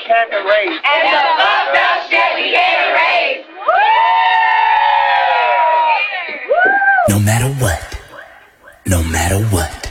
can't erase. And the fucked up shit we can't erase. No matter what, no matter what.